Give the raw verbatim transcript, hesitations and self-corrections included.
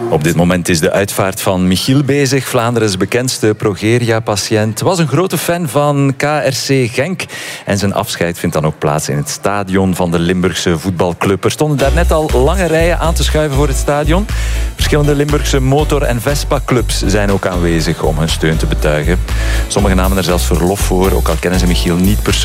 Op dit moment is de uitvaart van Michiel bezig, Vlaanderen's bekendste progeria-patiënt. Was een grote fan van K R C Genk. En zijn afscheid vindt dan ook plaats in het stadion van de Limburgse voetbalclub. Er stonden daar net al lange rijen aan te schuiven voor het stadion. Verschillende Limburgse motor- en Vespa-clubs zijn ook aanwezig om hun steun te betuigen. Sommigen namen er zelfs verlof voor, ook al kennen ze Michiel niet persoonlijk.